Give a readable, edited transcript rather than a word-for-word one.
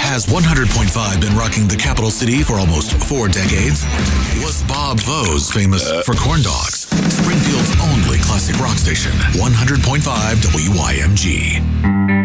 Has 100.5 been rocking the capital city for almost 4 decades? Was Bob Vose famous for corn dogs? Springfield's only classic rock station, 100.5 WYMG.